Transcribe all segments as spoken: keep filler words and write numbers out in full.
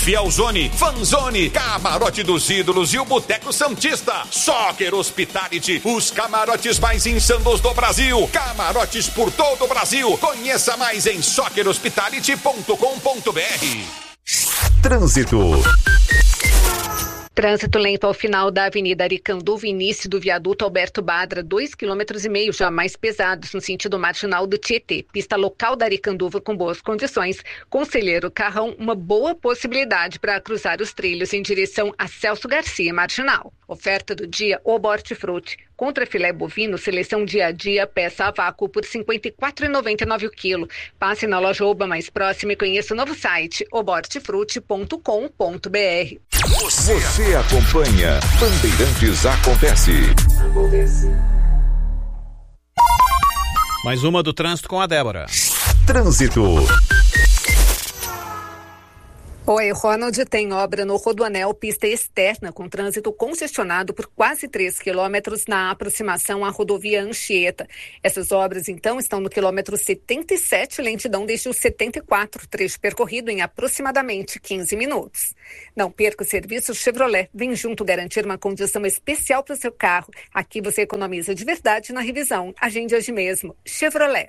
Fielzone, Fanzone, Camarote dos Ídolos e o Boteco Santista. Soccer Hospitality, os camarotes mais insanos do Brasil. Camarotes por todo o Brasil. Conheça mais em soccer hospitality ponto com ponto b r. Trânsito. Trânsito lento ao final da Avenida Aricanduva, início do viaduto Alberto Badra, dois quilômetros e meio já mais pesados no sentido marginal do Tietê. Pista local da Aricanduva com boas condições. Conselheiro Carrão, uma boa possibilidade para cruzar os trilhos em direção a Celso Garcia Marginal. Oferta do dia, Oba Hortifruti. Contra filé bovino, seleção dia a dia, peça a vácuo por cinquenta e quatro reais e noventa e nove centavos o quilo. Passe na loja Oba mais próxima e conheça o novo site, oba hortifruti ponto com ponto b r. Você, Você acompanha Bandeirantes Acontece. Acontece. Mais uma do trânsito com a Débora. Trânsito. Oi, Ronald, tem obra no Rodoanel, pista externa, com trânsito congestionado por quase três quilômetros na aproximação à rodovia Anchieta. Essas obras, então, estão no quilômetro setenta e sete, lentidão desde o setenta e quatro, trecho percorrido em aproximadamente quinze minutos. Não perca o serviço Chevrolet. Vem junto garantir uma condição especial para o seu carro. Aqui você economiza de verdade na revisão. Agende hoje mesmo. Chevrolet.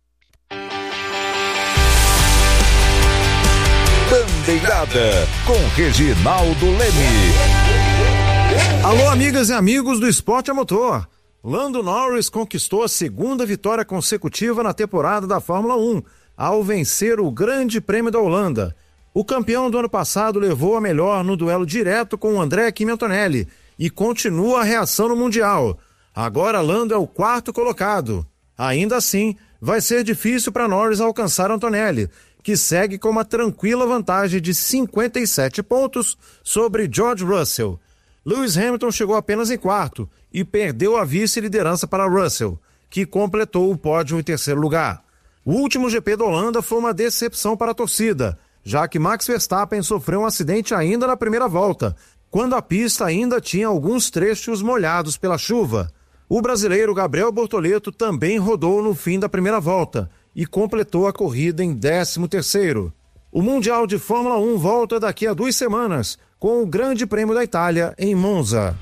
Bandeirada, com Reginaldo Leme. Alô, amigas e amigos do esporte a motor. Lando Norris conquistou a segunda vitória consecutiva na temporada da Fórmula um, ao vencer o Grande Prêmio da Holanda. O campeão do ano passado levou a melhor no duelo direto com o André Kimi Antonelli e continua a reação no Mundial. Agora Lando é o quarto colocado. Ainda assim, vai ser difícil para Norris alcançar Antonelli, que segue com uma tranquila vantagem de cinquenta e sete pontos sobre George Russell. Lewis Hamilton chegou apenas em quarto e perdeu a vice-liderança para Russell, que completou o pódio em terceiro lugar. O último G P da Holanda foi uma decepção para a torcida, já que Max Verstappen sofreu um acidente ainda na primeira volta, quando a pista ainda tinha alguns trechos molhados pela chuva. O brasileiro Gabriel Bortoleto também rodou no fim da primeira volta e completou a corrida em décimo terceiro. O Mundial de Fórmula um volta daqui a duas semanas, com o Grande Prêmio da Itália em Monza.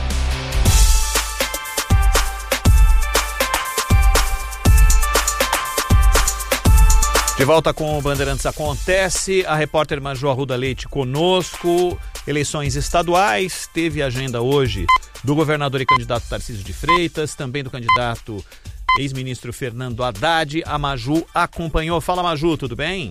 De volta com o Bandeirantes Acontece, a repórter Maju Arruda Leite conosco. Eleições estaduais, teve agenda hoje do governador e candidato Tarcísio de Freitas, também do candidato ex-ministro Fernando Haddad. A Maju acompanhou. Fala, Maju, tudo bem?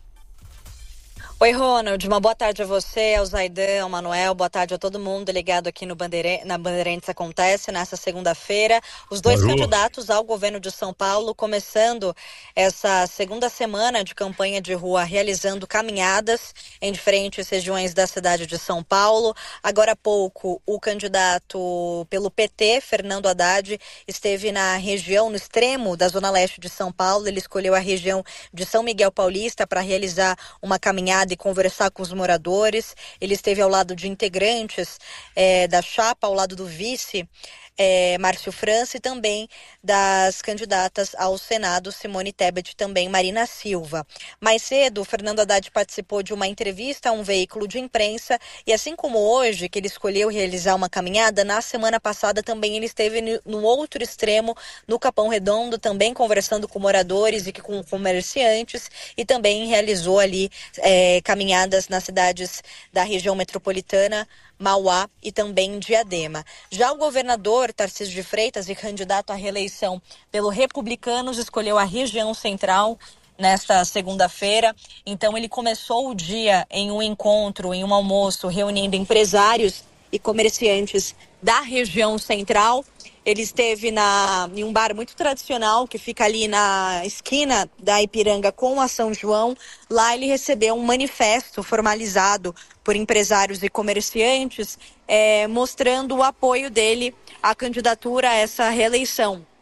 Oi, Ronald, uma boa tarde a você, ao Zaidan, ao Manuel, boa tarde a todo mundo ligado aqui no Bandeira... na Bandeirantes Acontece nessa segunda-feira. Os dois Maju. candidatos ao governo de São Paulo começando essa segunda semana de campanha de rua, realizando caminhadas em diferentes regiões da cidade de São Paulo. Agora há pouco, o candidato pelo P T, Fernando Haddad, esteve na região, no extremo da zona leste de São Paulo. Ele escolheu a região de São Miguel Paulista para realizar uma caminhada e conversar com os moradores. Ele esteve ao lado de integrantes é, da chapa, ao lado do vice é, Márcio França, e também das candidatas ao Senado, Simone Tebet, também Marina Silva. Mais cedo, Fernando Haddad participou de uma entrevista a um veículo de imprensa, e assim como hoje, que ele escolheu realizar uma caminhada, na semana passada também ele esteve no outro extremo, no Capão Redondo, também conversando com moradores e com comerciantes, e também realizou ali é, caminhadas nas cidades da região metropolitana, Mauá e também Diadema. Já o governador Tarcísio de Freitas, e candidato à reeleição pelo Republicanos, escolheu a região central nesta segunda-feira. Então ele começou o dia em um encontro, em um almoço, reunindo empresários e comerciantes da região central. Ele esteve na, em um bar muito tradicional que fica ali na esquina da Ipiranga com a São João. Lá ele recebeu um manifesto formalizado por empresários e comerciantes, é, mostrando o apoio dele à candidatura a essa reeleição.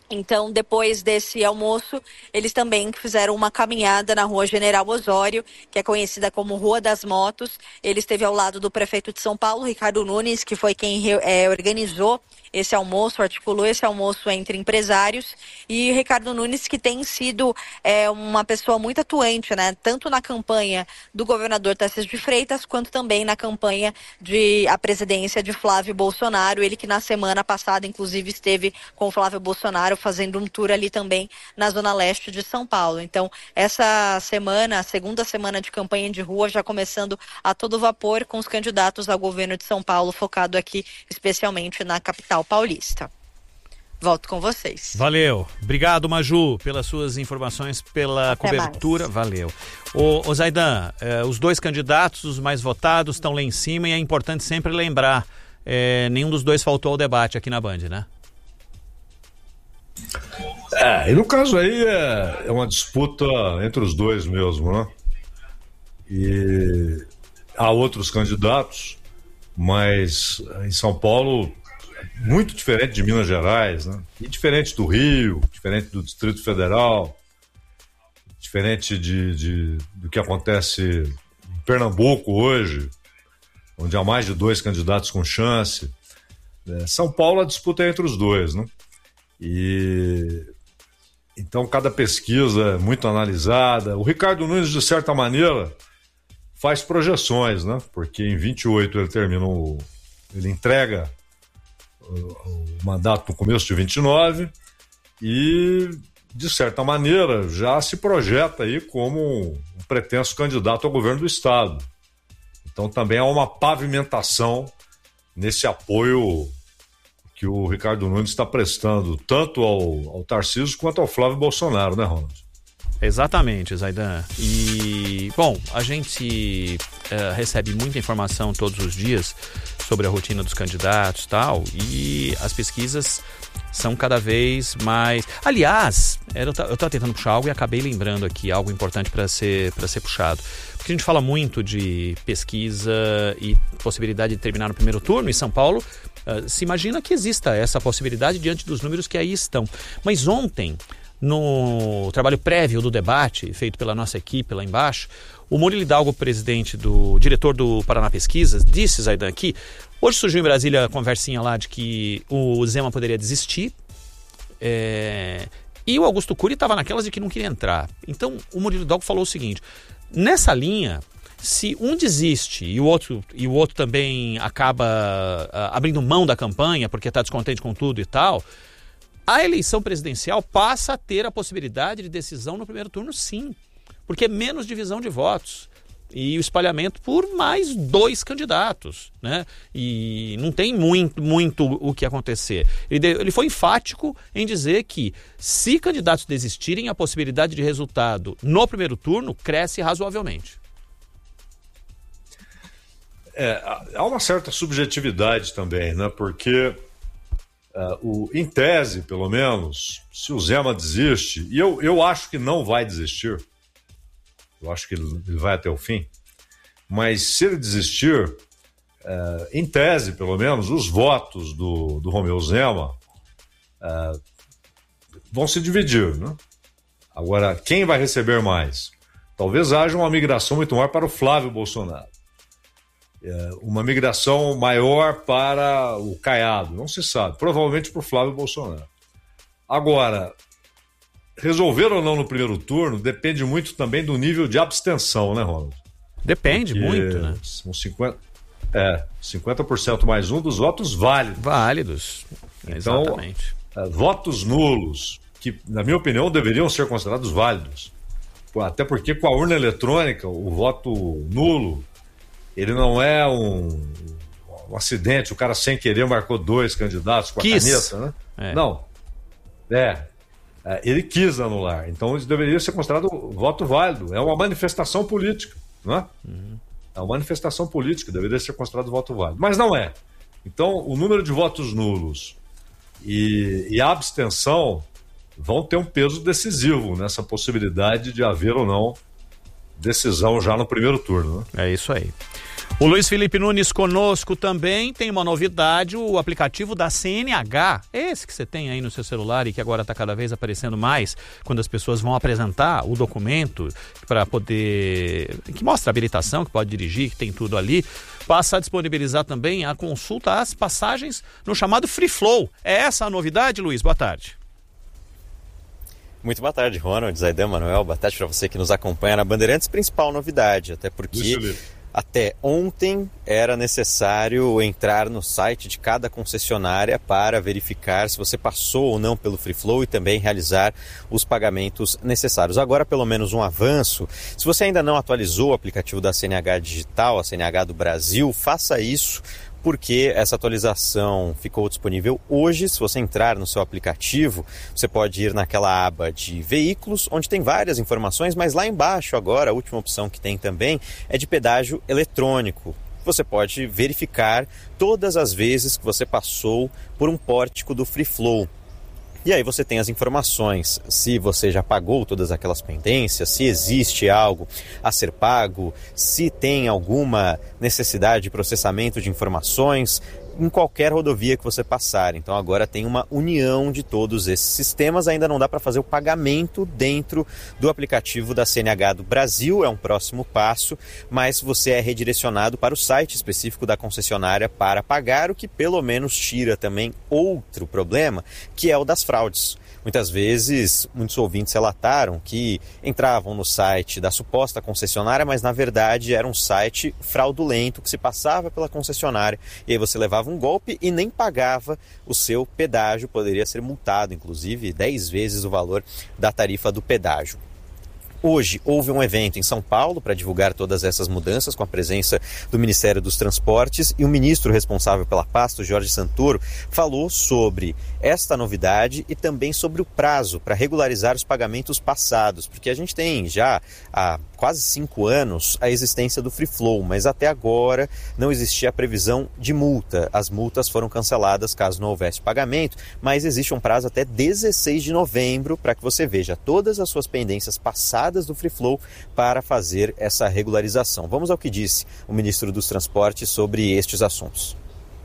Então, depois desse almoço, eles também fizeram uma caminhada na Rua General Osório, que é conhecida como Rua das Motos. Ele esteve ao lado do prefeito de São Paulo, Ricardo Nunes, que foi quem é, organizou esse almoço, articulou esse almoço entre empresários, e Ricardo Nunes, que tem sido é, uma pessoa muito atuante, né, tanto na campanha do governador Tarcísio de Freitas, quanto também na campanha de a presidência de Flávio Bolsonaro, ele que na semana passada, inclusive, esteve com Flávio Bolsonaro fazendo um tour ali também na zona leste de São Paulo. Então, essa semana, a segunda semana de campanha de rua, já começando a todo vapor com os candidatos ao governo de São Paulo, focado aqui especialmente na capital paulista. Volto com vocês. Valeu. Obrigado, Maju, pelas suas informações, pela Até cobertura. Mais. Valeu. Ô, ô Zaidan, eh, os dois candidatos, os mais votados, estão lá em cima e é importante sempre lembrar, eh, nenhum dos dois faltou ao debate aqui na Band, né? É, e no caso aí é, é uma disputa entre os dois mesmo, né? E há outros candidatos, mas em São Paulo, muito diferente de Minas Gerais, né? E diferente do Rio, diferente do Distrito Federal, diferente de, de, do que acontece em Pernambuco hoje, onde há mais de dois candidatos com chance. É, São Paulo, a disputa é entre os dois, né? E então cada pesquisa é muito analisada. O Ricardo Nunes, de certa maneira, faz projeções, né? Porque em vinte e oito ele termina o, ele entrega o, o mandato no começo de vinte e nove e, de certa maneira, já se projeta aí como um pretenso candidato ao governo do estado. Então também há uma pavimentação nesse apoio que o Ricardo Nunes está prestando tanto ao, ao Tarcísio quanto ao Flávio Bolsonaro, né, Ronald? Exatamente, Zaidan. E, bom, a gente uh, recebe muita informação todos os dias sobre a rotina dos candidatos e tal, e as pesquisas são cada vez mais... Aliás, eu estava tentando puxar algo e acabei lembrando aqui algo importante para ser, para ser puxado. Porque a gente fala muito de pesquisa e possibilidade de terminar no primeiro turno, e São Paulo uh, se imagina que exista essa possibilidade diante dos números que aí estão. Mas ontem, no trabalho prévio do debate, feito pela nossa equipe lá embaixo, o Murilo Hidalgo, presidente do diretor do Paraná Pesquisas, disse, Zaidan, que hoje surgiu em Brasília a conversinha lá de que o Zema poderia desistir, é, e o Augusto Cury estava naquelas de que não queria entrar. Então o Murilo Hidalgo falou o seguinte: nessa linha, se um desiste e o outro, e o outro também acaba uh, abrindo mão da campanha porque está descontente com tudo e tal, a eleição presidencial passa a ter a possibilidade de decisão no primeiro turno, sim, porque é menos divisão de votos e o espalhamento por mais dois candidatos, né? E não tem muito, muito o que acontecer. Ele, ele foi enfático em dizer que, se candidatos desistirem, a possibilidade de resultado no primeiro turno cresce razoavelmente. É, há uma certa subjetividade também, né? Porque Uh, o, em tese, pelo menos, se o Zema desiste, e eu, eu acho que não vai desistir, eu acho que ele, ele vai até o fim, mas se ele desistir, uh, em tese, pelo menos, os votos do, do Romeu Zema uh, vão se dividir, né? Agora, quem vai receber mais? Talvez haja uma migração muito maior para o Flávio Bolsonaro. Uma migração maior para o Caiado, não se sabe, provavelmente para o Flávio Bolsonaro. Agora, resolver ou não no primeiro turno depende muito também do nível de abstenção, né, Ronald? Depende Porque muito, né? São cinquenta, é, cinquenta por cento mais um dos votos válidos. Válidos, então, exatamente. É, votos nulos, que, na minha opinião, deveriam ser considerados válidos. Até porque com a urna eletrônica, o voto nulo, ele não é um, um acidente, o cara sem querer marcou dois candidatos com a quis. caneta, né? É. Não. É, é. Ele quis anular. Então isso deveria ser considerado voto válido. É uma manifestação política, não é? Uhum. É uma manifestação política, deveria ser considerado voto válido. Mas não é. Então o número de votos nulos e, e a abstenção vão ter um peso decisivo nessa possibilidade de haver ou não decisão já no primeiro turno, né? É isso aí. O Luiz Felipe Nunes conosco também. Tem uma novidade, o aplicativo da C N H, esse que você tem aí no seu celular e que agora está cada vez aparecendo mais quando as pessoas vão apresentar o documento para poder, que mostra a habilitação, que pode dirigir, que tem tudo ali, passa a disponibilizar também a consulta às passagens no chamado Free Flow. É essa a novidade, Luiz? Boa tarde. Muito boa tarde, Ronald, Zaidan, Manuel. Boa tarde para você que nos acompanha na Bandeirantes. Principal novidade, até porque até ontem era necessário entrar no site de cada concessionária para verificar se você passou ou não pelo Free Flow e também realizar os pagamentos necessários. Agora, pelo menos um avanço. Se você ainda não atualizou o aplicativo da C N H Digital, a C N H do Brasil, faça isso, porque essa atualização ficou disponível hoje. Se você entrar no seu aplicativo, você pode ir naquela aba de veículos, onde tem várias informações, mas lá embaixo agora, a última opção que tem também é de pedágio eletrônico. Você pode verificar todas as vezes que você passou por um pórtico do Free Flow. E aí você tem as informações, se você já pagou todas aquelas pendências, se existe algo a ser pago, se tem alguma necessidade de processamento de informações em qualquer rodovia que você passar. Então agora tem uma união de todos esses sistemas. Ainda não dá para fazer o pagamento dentro do aplicativo da C N H do Brasil, é um próximo passo, mas você é redirecionado para o site específico da concessionária para pagar, o que pelo menos tira também outro problema, que é o das fraudes. Muitas vezes, muitos ouvintes relataram que entravam no site da suposta concessionária, mas na verdade era um site fraudulento que se passava pela concessionária e aí você levava um golpe e nem pagava o seu pedágio, poderia ser multado, inclusive, dez vezes o valor da tarifa do pedágio. Hoje houve um evento em São Paulo para divulgar todas essas mudanças com a presença do Ministério dos Transportes e o ministro responsável pela pasta, o Jorge Santoro, falou sobre esta novidade e também sobre o prazo para regularizar os pagamentos passados, porque a gente tem já há quase cinco anos a existência do Free Flow, mas até agora não existia a previsão de multa. As multas foram canceladas caso não houvesse pagamento, mas existe um prazo até dezesseis de novembro para que você veja todas as suas pendências passadas do Free Flow para fazer essa regularização. Vamos ao que disse o ministro dos Transportes sobre estes assuntos.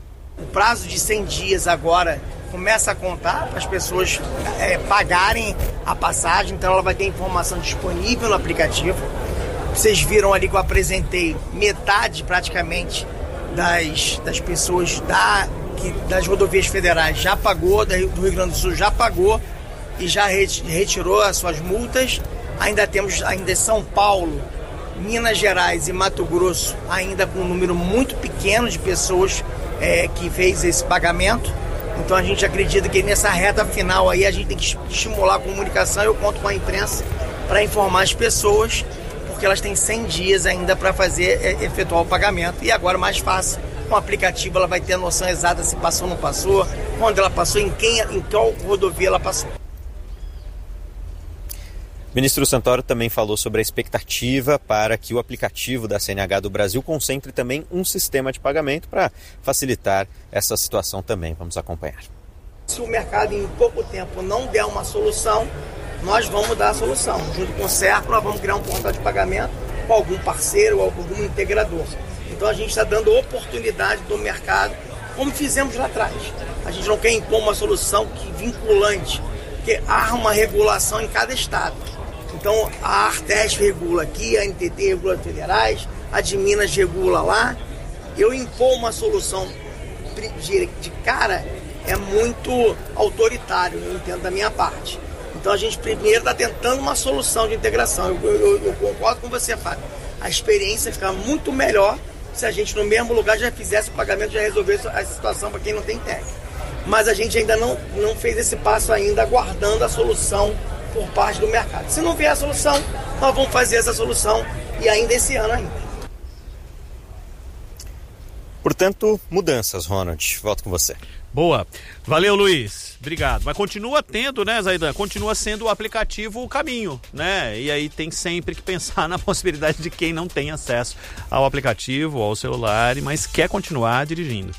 O prazo de cem dias agora começa a contar para as pessoas é, pagarem a passagem, então ela vai ter informação disponível no aplicativo. Vocês viram ali que eu apresentei metade praticamente das, das pessoas da, que, das rodovias federais já pagou, da, do Rio Grande do Sul já pagou e já retirou as suas multas. Ainda temos ainda São Paulo, Minas Gerais e Mato Grosso, ainda com um número muito pequeno de pessoas é, que fez esse pagamento. Então a gente acredita que nessa reta final aí a gente tem que estimular a comunicação. Eu conto com a imprensa para informar as pessoas, porque elas têm cem dias ainda para fazer, é, efetuar o pagamento. E agora mais fácil, com o aplicativo ela vai ter a noção exata se passou ou não passou, quando ela passou, em, quem, em qual rodovia ela passou. O ministro Santoro também falou sobre a expectativa para que o aplicativo da C N H do Brasil concentre também um sistema de pagamento para facilitar essa situação também. Vamos acompanhar. Se o mercado em pouco tempo não der uma solução, nós vamos dar a solução. Junto com o Serpa, nós vamos criar um portal de pagamento com algum parceiro ou algum integrador. Então a gente está dando oportunidade do mercado, como fizemos lá atrás. A gente não quer impor uma solução que vinculante, porque há uma regulação em cada estado. Então a Artesp regula aqui, a N T T regula as federais, a de Minas regula lá. Eu impor uma solução de, de cara é muito autoritário, eu entendo da minha parte. Então a gente primeiro está tentando uma solução de integração. Eu, eu, eu concordo com você, Fábio. A experiência fica muito melhor se a gente no mesmo lugar já fizesse o pagamento, já resolvesse a situação para quem não tem técnico. Mas a gente ainda não, não fez esse passo ainda, aguardando a solução por parte do mercado. Se não vier a solução, nós vamos fazer essa solução e ainda esse ano ainda. Portanto, mudanças, Ronald. Volto com você. Boa. Valeu, Luiz. Obrigado. Mas continua tendo, né, Zaidan? Continua sendo o aplicativo o caminho, né? E aí tem sempre que pensar na possibilidade de quem não tem acesso ao aplicativo, ao celular, mas quer continuar dirigindo.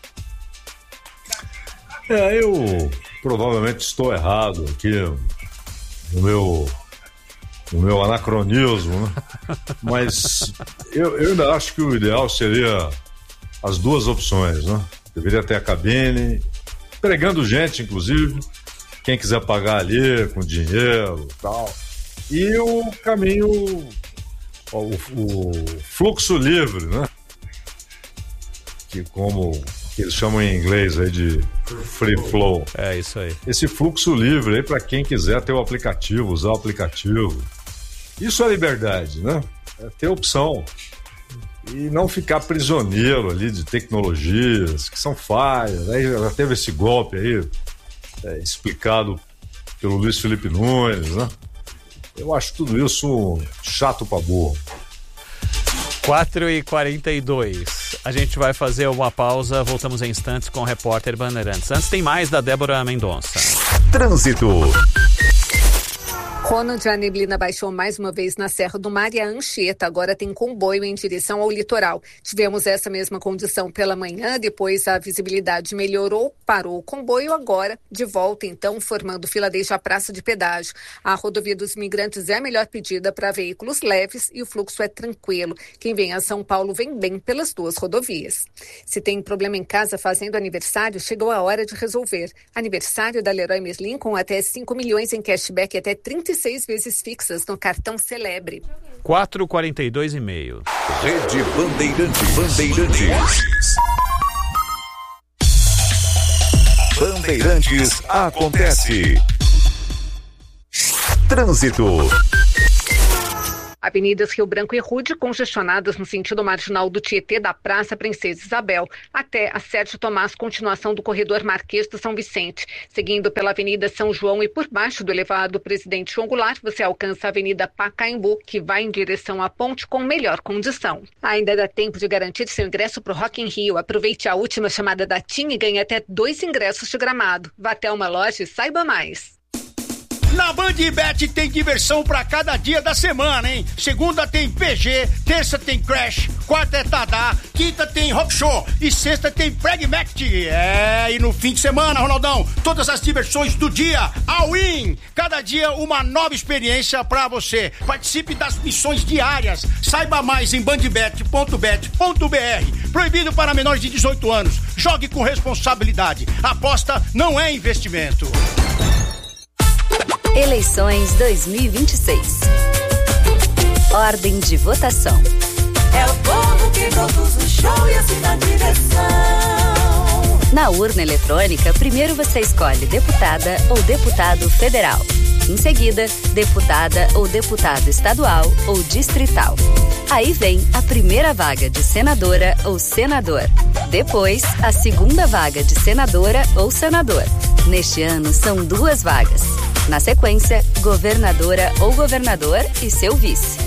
É, eu provavelmente estou errado aqui no meu o meu anacronismo, né? Mas eu, eu ainda acho que o ideal seria as duas opções, né? Deveria ter a cabine, pregando gente, inclusive, quem quiser pagar ali com dinheiro e tal. E o caminho, o, o fluxo livre, né? Que como que eles chamam em inglês aí de free flow. É isso aí. Esse fluxo livre aí para quem quiser ter o aplicativo, usar o aplicativo. Isso é liberdade, né? É ter opção. E não ficar prisioneiro ali de tecnologias que são falhas. Aí já teve esse golpe aí, é, explicado pelo Luiz Felipe Nunes, né? Eu acho tudo isso chato pra burro. quatro e quarenta e dois. A gente vai fazer uma pausa, voltamos em instantes com o repórter Bandeirantes. Antes tem mais da Débora Mendonça. Trânsito. Ronald, a neblina baixou mais uma vez na Serra do Mar e a Anchieta agora tem comboio em direção ao litoral. Tivemos essa mesma condição pela manhã, depois a visibilidade melhorou, parou o comboio, agora de volta então, formando fila desde a praça de pedágio. A rodovia dos Imigrantes é a melhor pedida para veículos leves e o fluxo é tranquilo. Quem vem a São Paulo vem bem pelas duas rodovias. Se tem problema em casa fazendo aniversário, chegou a hora de resolver. Aniversário da Leroy Merlin com até cinco milhões em cashback e até trinta e seis vezes fixas no cartão Celebre. quatro e quarenta e dois e meio. Rede Bandeirantes. Bandeirantes. Bandeirantes acontece. Trânsito. Avenidas Rio Branco e Rude congestionadas no sentido marginal do Tietê, da Praça Princesa Isabel até a Sérgio Tomás, continuação do corredor Marquês do São Vicente. Seguindo pela Avenida São João e por baixo do elevado Presidente João Goulart, você alcança a Avenida Pacaembu, que vai em direção à ponte com melhor condição. Ainda dá tempo de garantir seu ingresso para o Rock in Rio. Aproveite a última chamada da TIM e ganhe até dois ingressos de gramado. Vá até uma loja e saiba mais. Na Bandbet tem diversão pra cada dia da semana, hein? Segunda tem P G, terça tem Crash, quarta é Tadá, quinta tem Rock Show e sexta tem Pragmatic. É, e no fim de semana, Ronaldão, todas as diversões do dia, all in! Cada dia uma nova experiência pra você. Participe das missões diárias. Saiba mais em bandbet ponto bet ponto b r. Proibido para menores de dezoito anos. Jogue com responsabilidade. Aposta não é investimento. Eleições dois mil e vinte e seis. Ordem de votação. É o povo que produz o show e assina a direção. Na urna eletrônica, primeiro você escolhe deputada ou deputado federal. Em seguida, deputada ou deputado estadual ou distrital. Aí vem a primeira vaga de senadora ou senador. Depois, a segunda vaga de senadora ou senador. Neste ano, são duas vagas. Na sequência, governadora ou governador e seu vice.